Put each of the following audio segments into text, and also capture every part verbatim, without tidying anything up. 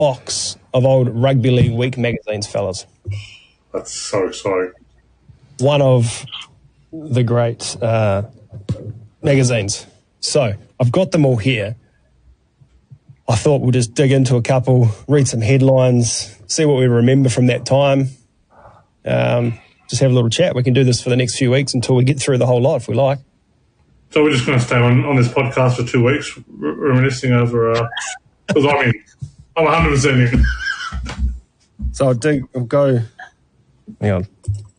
box of old Rugby League Week magazines, fellas. That's so exciting. One of the great uh, magazines. So I've got them all here. I thought we'll just dig into a couple, read some headlines, see what we remember from that time. Um, just have a little chat. We can do this for the next few weeks until we get through the whole lot if we like. So we're just going to stay on, on this podcast for two weeks, re- reminiscing over... Because, uh, I mean, I'm one hundred percent in. So I'll, dig, I'll go... Hang on.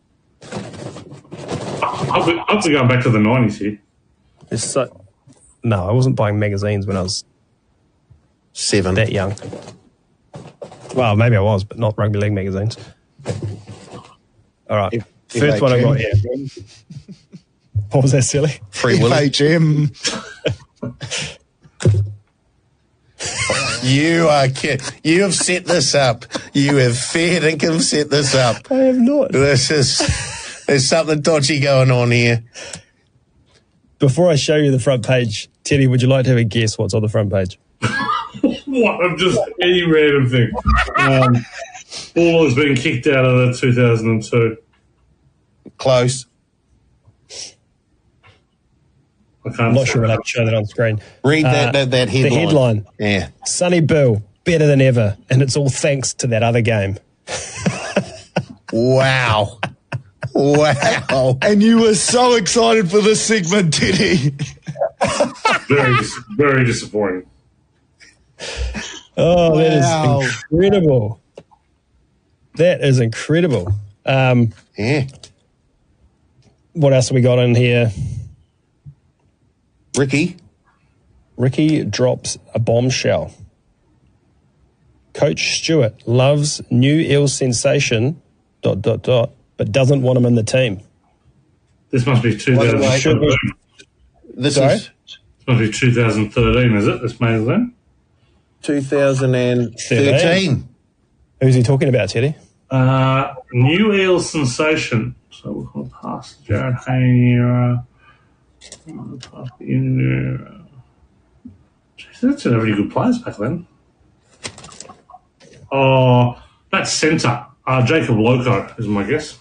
I'll be, I'll be going back to the nineties here. It's so, no, I wasn't buying magazines when I was Seven. that young. Well, maybe I was, but not Rugby League magazines. All right. F- First F H M. one I got here. What was that, silly? Free F Willy. H M. You are kidding. You have set this up. You have fair dinkum set this up. I have not. This is, there's something dodgy going on here. Before I show you the front page, Teddy, would you like to have a guess what's on the front page? What? I'm just any random thing. Um, Ball has been kicked out of the two thousand two. Close. I can't I'm not say sure we'll that. have to show that on screen. Read that, Uh, that, that headline. The headline. Yeah. Sonny Bill, better than ever, and it's all thanks to that other game. Wow. Wow. And you were so excited for this segment, Teddy. Very, dis- very disappointing. Oh, that Wow. is incredible. That is incredible. Um, Yeah. what else have we got in here? Ricky. Ricky drops a bombshell. Coach Stewart loves new Eels sensation, dot, dot, dot, but doesn't want him in the team. This must be two thousand Wait, thirteen. wait, This Sorry? is This must be two thousand thirteen, is it? This magazine? two thousand thirteen. Who's he talking about, Teddy? Uh, new Eel sensation. So we're going to pass Jared Haney era. Pass the Indian era. Jeez, that's a really good players back then. Oh, that's centre. Uh, Jacob Loco is my guess.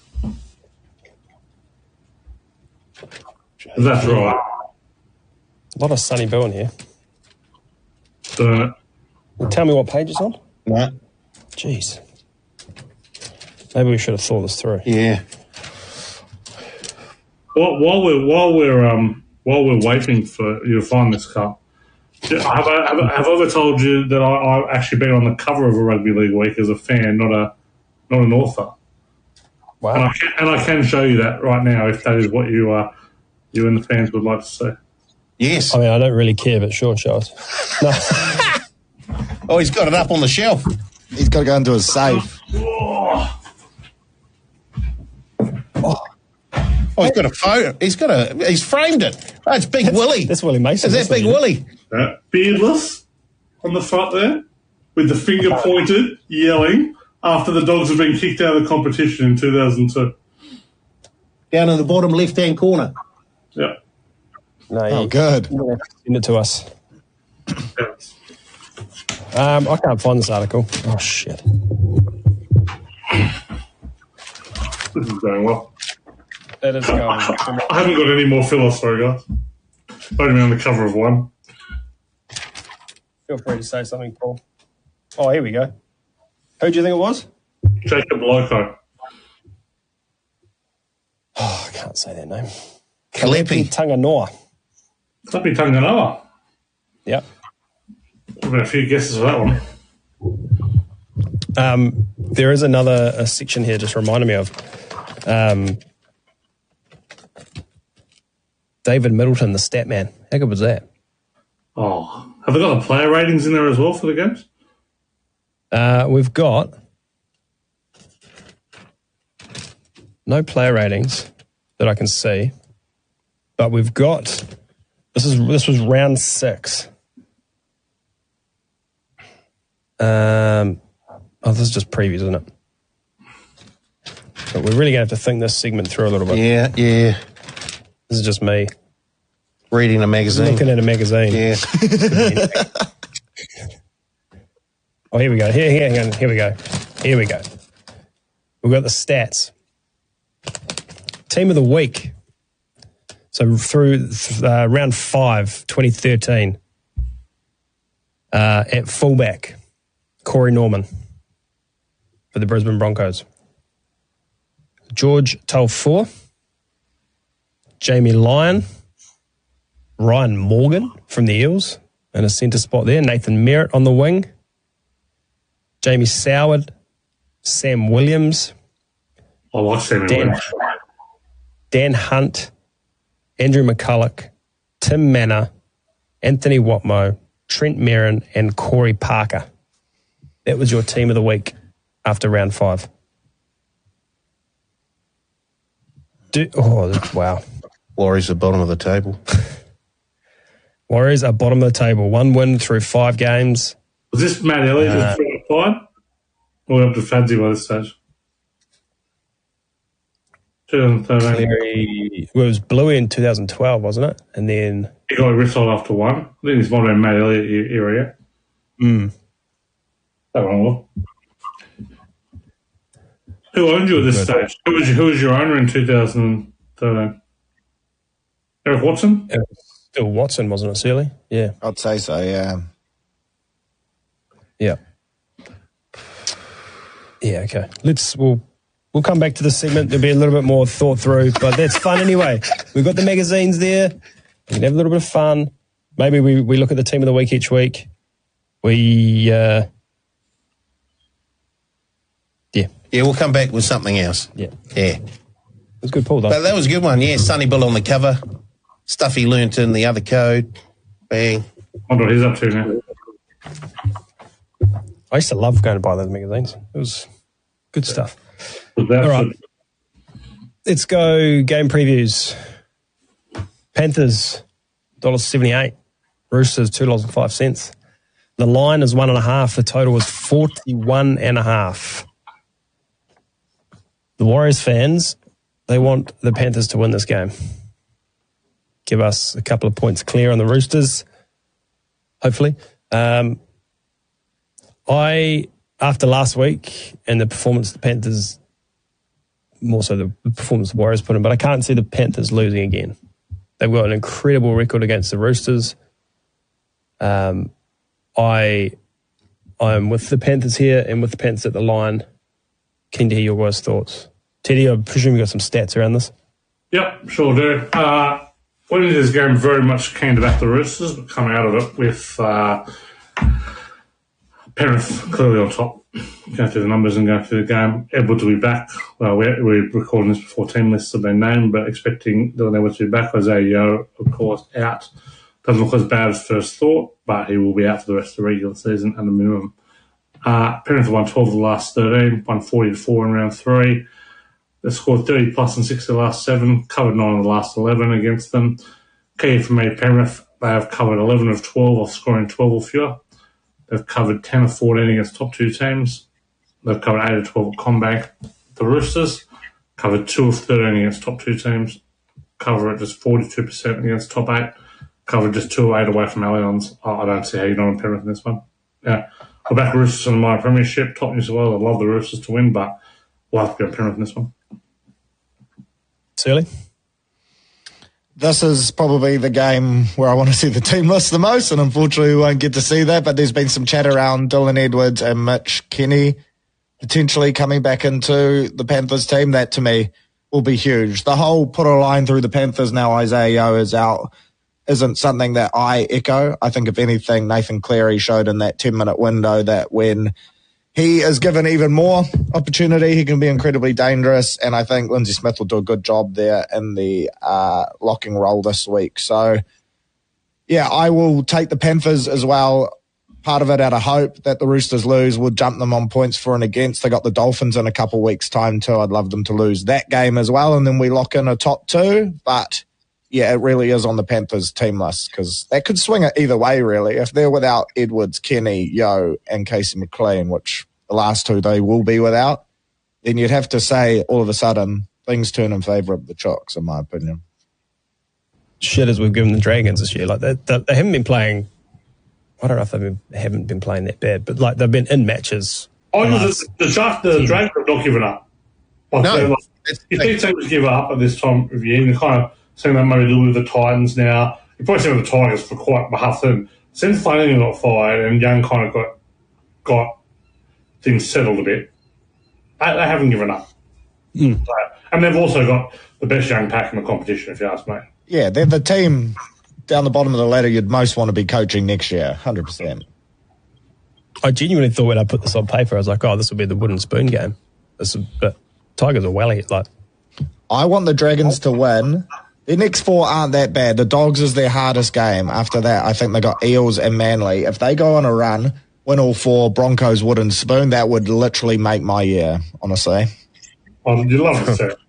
If that's right. A lot of Sonny Bill in here. So, Tell me what page it's on. No. Jeez. Maybe we should have thought this through. Yeah. while, while we're while we're um while we're waiting for you to find this cup, have I, have, I- have I ever told you that I, I've actually been on the cover of a Rugby League Week as a fan, not a not an author, and Wow. I can, and I can show you that right now if that is what you uh, you and the fans would like to see. Yes. I mean, I don't really care, but sure, show us. No. Oh, he's got it up on the shelf. He's got to go into his safe. Oh, Oh, he's got a photo. He's got a. He's framed it. Oh, it's Big Willie. That's Willie Mason. Is that That's Big what Willie? uh, beardless on the front there, with the finger pointed, yelling after the Dogs have been kicked out of the competition in two thousand two. Down in the bottom left-hand corner. Yeah. No, Oh, you- good. you're gonna have to send it to us. Yeah. Um, I can't find this article. Oh, shit. This is going well. That is going. I haven't got any more filler, sorry guys. Only on the cover of one. Feel free to say something, Paul. Oh, here we go. Who do you think it was? Jacob Loco. Oh, I can't say that name. Kalepi. Tanganoa. Clappy Tanganoa. Yep. I've got a few guesses for that one. Um, there is another a section here just reminded me of. Um, David Middleton, the stat man. How good was that? Oh, have they got the player ratings in there as well for the games? Uh, we've got no player ratings that I can see, but we've got this is this was round six. Um, oh, this is just previews, isn't it? But we're really going to have to think this segment through a little bit. Yeah, yeah. This is just me Reading a magazine. looking at a magazine. Yeah. Oh, here we go. Here, here, hang on. Here we go. Here we go. We've got the stats. Team of the week. So through uh, round five, twenty thirteen, uh, at fullback, Corey Norman for the Brisbane Broncos. George Taufua, Jamie Lyon, Ryan Morgan from the Eels in a centre spot there, Nathan Merritt on the wing, Jamie Soward, Sam Williams, I like Sam Dan, Williams. Dan Hunt, Andrew McCulloch, Tim Manor, Anthony Watmo, Trent Merrin, and Corey Parker. That was your team of the week after round five. Do, oh, wow. Warriors at the bottom of the table. Warriors are bottom of the table. One win through five games. Was this Matt Elliott Uh, who threw it fine? Or up to Fadsy by this stage? twenty thirteen. Cleary, well, it was Bluey in two thousand twelve, wasn't it? And then... He got wrestled after one. I think he's might have been Matt Elliott e- area. Mm, That one will. Who owned you at this Good. stage? Who was, who was your owner in two thousand thirteen? Eric Watson? it was still Watson, wasn't it, Sealy? Yeah. I'd say so, yeah. Yeah. Yeah, okay. Let's, we'll, we'll come back to this segment. There'll be a little bit more thought through, but that's fun anyway. We've got the magazines there. We can have a little bit of fun. Maybe we, we look at the team of the week each week. We, uh, yeah, Yeah, we'll come back with something else. yeah. Yeah. It was a good pull, though. But that was a good one, yeah. Sonny Bill on the cover. Stuff he learnt in the other code. Bang. I wonder what he's up to now. I used to love going to buy those magazines. It was good stuff. Was that All right. Let's go game previews. Panthers, one dollar seventy-eight. Roosters, two dollars and five cents. The line is one and a half. The total is forty-one and a half. The Warriors fans, they want the Panthers to win this game. Give us a couple of points clear on the Roosters, hopefully. Um, I, after last week and the performance the Panthers, more so the performance the Warriors put in, but I can't see the Panthers losing again. They've got an incredible record against the Roosters. Um, I, I'm with the Panthers here and with the Panthers at the line. Keen to hear your guys' thoughts. Teddy, I presume you got some stats around this. Yep, sure do. Uh, went into this game very much keen to back the Roosters, but come out of it with uh, Penrith clearly on top. Going through the numbers and going through the game. Edwards will be back. Well, we're, we're recording this before team lists have been named, but expecting Dylan Edwards to be back. Isaiah Yeo, of course, out. Doesn't look as bad as first thought, but he will be out for the rest of the regular season at a minimum. Uh, Penrith won twelve of the last thirteen, won forty to four in round three. They scored thirty plus in six of the last seven, covered nine of the last eleven against them. Key for me, Penrith, they have covered eleven of twelve while scoring twelve or fewer. They've covered ten of fourteen against top two teams. They've covered eight of twelve at Combank. The Roosters covered two of thirteen against top two teams. Cover at just forty-two percent against top eight. Covered just two of eight away from Allianz. Oh, I don't see how you're not on Penrith in this one. Yeah. I'll back Roosters on my premiership. Top news as well. I'd love the Roosters to win, but we'll have to go Penrith in this one. Sealy? This is probably the game where I want to see the team list the most, and unfortunately we won't get to see that, but there's been some chat around Dylan Edwards and Mitch Kenny potentially coming back into the Panthers team. That, to me, will be huge. The whole put a line through the Panthers now Isaiah Yeo is out isn't something that I echo. I think, if anything, Nathan Cleary showed in that ten-minute window that when he is given even more opportunity, he can be incredibly dangerous, and I think Lindsay Smith will do a good job there in the uh, locking role this week. So, yeah, I will take the Panthers as well. Part of it out of hope that the Roosters lose would jump them on points for and against. They got the Dolphins in a couple of weeks' time too. I'd love them to lose that game as well, and then we lock in a top two. But, yeah, it really is on the Panthers team list because that could swing it either way, really. If they're without Edwards, Kenny, Yeo, and Casey McLean, which the last two they will be without, then you'd have to say all of a sudden things turn in favour of the Chooks, in my opinion. Shit as we've given the Dragons this year. Like they, they, they haven't been playing I don't know if they haven't been playing that bad, but like they've been in matches. Oh, the, the, Sharks, the Dragons have not given up. Like, No. like, if these teams give up at this time of year, you're kind of seeing that maybe a little bit with the Titans now. You've probably seen with the Tigers for quite half them. Since Flanagan got fired and Young kind of got got things settled a bit, they, they haven't given up. Mm. So, and they've also got the best young pack in the competition, if you ask me. Yeah, they're the team down the bottom of the ladder you'd most want to be coaching next year, one hundred percent. I genuinely thought when I put this on paper, I was like, oh, this will be the wooden spoon game. This is, but Tigers are well ahead. Like, I want the Dragons to win. Their next four aren't that bad. The Dogs is their hardest game. After that, I think they got Eels and Manly. If they go on a run, win all four, Broncos wooden spoon, that would literally make my year, honestly. Oh, you love to see it.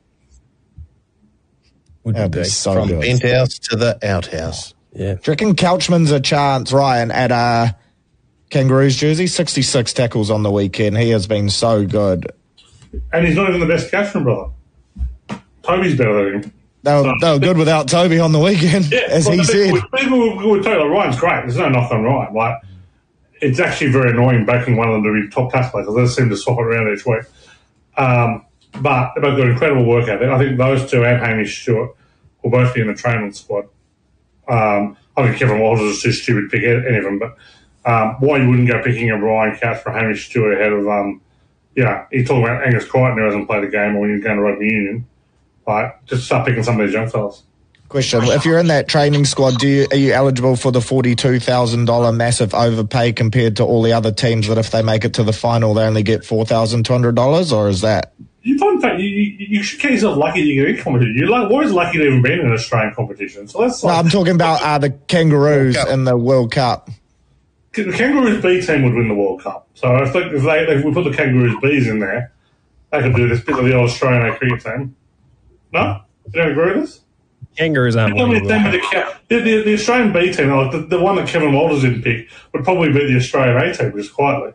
would That'd be be big. so From good. penthouse to the outhouse. Yeah. Do you reckon Couchman's a chance, Ryan, at uh, Kangaroos jersey? sixty-six tackles on the weekend. He has been so good. And he's not even the best catchman, brother. Toby's better than him. They were, they were good without Toby on the weekend, Yeah, as well, he the said. people, people would, would tell you, Ryan's great. There's no knock on Ryan. Like, it's actually very annoying backing one of them to be top tackler because they seem to swap it around each week. Um, but they've got an incredible work ethic. I think those two and Hamish Stewart will both be in the training squad. Um, I think Kevin Walters is too stupid to pick any of them, but um, why you wouldn't go picking a Ryan Couch for Hamish Stewart ahead of, um, yeah, you're talking about Angus Crichton who hasn't played a game or when you're going to rugby union. Like, just start picking some of these young fellas. Question: if you're in that training squad, do you, are you eligible for the forty-two thousand dollars massive overpay compared to all the other teams that if they make it to the final, they only get four thousand two hundred dollars, or is that? You find that you, you, you should count yourself lucky to get any competition. You're like, always lucky to even be in an Australian competition. So that's No, like, I'm talking about uh, the Kangaroos World Cup. in the World Cup. the Kangaroos B team would win the World Cup. So if, they, if, they, if we put the Kangaroos Bs in there, they could do this bit of the old Australian A cricket team. No? You don't agree with us? Kangaroos aren't The, winning the World Cup. the, the, the Australian B team, like the, the one that Kevin Walters didn't pick, would probably be the Australian A team, just quietly.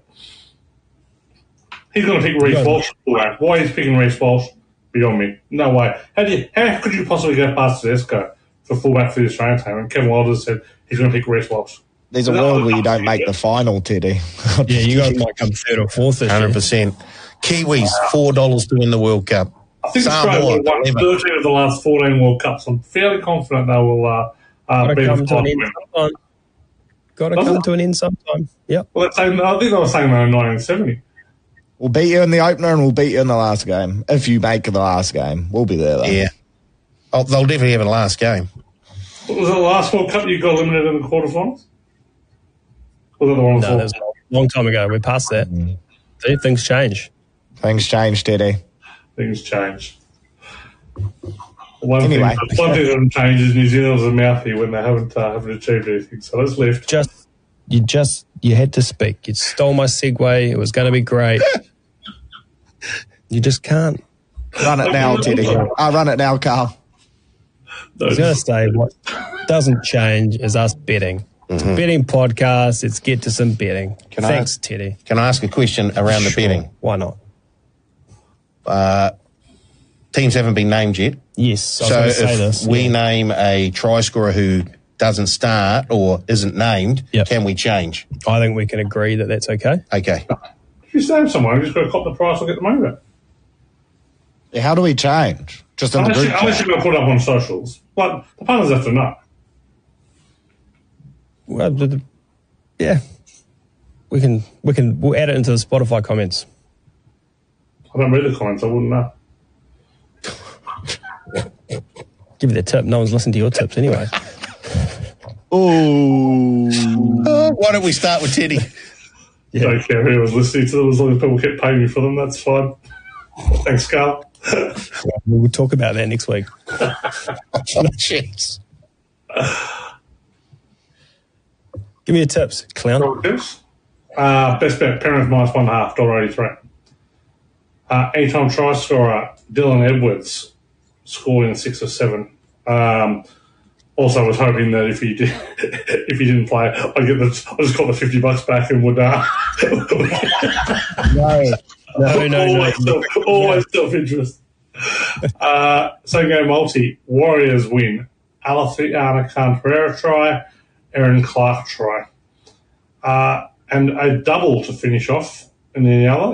He's going to pick Reece Yeah. Walsh. Why he's picking Reece Walsh? Beyond me. No way. How, do you, how could you possibly go past Tedesco for fullback for the Australian team? And Kevin Walters said he's going to pick Reece Walsh. There's a No, world where you no, don't make the final, Teddy. Yeah, you guys might come third or fourth this one hundred year. percent. Kiwis, four dollars to win the World Cup. I think Samoa, Australia will won eleven. thirteen of the last fourteen World Cups. I'm fairly confident they will uh, uh, Got be to the come to an final end winner. sometime. Got to Does come it? to an end sometime. Yep. Well, that's saying, I think they were saying they were in nineteen seventy. We'll beat you in the opener and we'll beat you in the last game. If you make the last game, we'll be there, though. Yeah. Oh, they'll definitely have a last game. Was it the last World Cup you got eliminated in the quarterfinals? Was it the one No, before? that was a long time ago. We're past that. See, things change. Things change, Teddy. Things change. One Anyway. thing, one thing that hasn't changed is New Zealand's a mouthy when they haven't uh, haven't achieved anything. So let's lift. Just you just you had to speak. You stole my segue. It was going to be great. You just can't. Run it now, Teddy. Uh, run it now, Carl. I was going to say what doesn't change is us betting. It's a betting podcast. Let's get to some betting. Can I- Thanks, Teddy. Can I ask a question around the Sure. betting? Why not? Teams haven't been named yet. Yes, I was So going to say if this. we yeah. name a try scorer who doesn't start or isn't named, Yep. can we change? I think we can agree that that's okay. Okay. If you save someone, you just got to cop the price or get the money back. Yeah, how do we change? Just in the Unless, group you, unless chat. you're going to put it up on socials. But the punters have to know. Well, the- the- yeah, we can we can we'll add it into the Spotify comments. I don't read the comments. I wouldn't know. Give you the tip. No one's listening to your tips anyway. Ooh. Uh, why don't we start with Teddy? Yeah. Don't care who was listening to them as long as people kept paying me for them. That's fine. Thanks, Carl. We'll talk about that next week. Jeez. Give me your tips, clown. Tips. Uh, best bet, Penrith minus one and a half, dollar eighty-three. Uh, anytime try scorer, Dylan Edwards, scoring six or seven. Um, also, I was hoping that if he did, if he didn't play, I'd get the, I just got the fifty bucks back and would. Uh, No. No, no, no. always, self, always self-interest. Uh, same game multi. Warriors win. Alafiana Khan Pereira try. Aaron Clark try. uh, and a double to finish off in the other.